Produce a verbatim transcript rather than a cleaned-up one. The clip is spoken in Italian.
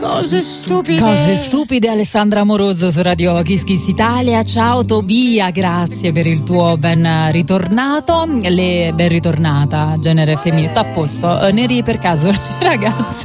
Cose stupide. Cose stupide, Alessandra Amorozzo su Radio Kiss Kiss Italia. Ciao Tobia, grazie per il tuo ben ritornato. Le ben ritornata, genere femminile. A posto. Neri per caso le ragazze